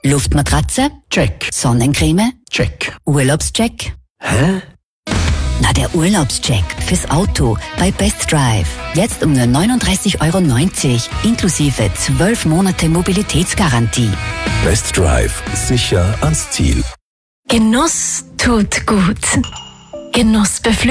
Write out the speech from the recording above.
Luftmatratze? Check. Sonnencreme? Check. Urlaubscheck? Hä? Na, der Urlaubscheck fürs Auto bei Best Drive. Jetzt um nur 39,90 € inklusive 12 Monate Mobilitätsgarantie. Best Drive. Sicher ans Ziel. Genuss tut gut. Genuss beflügelt.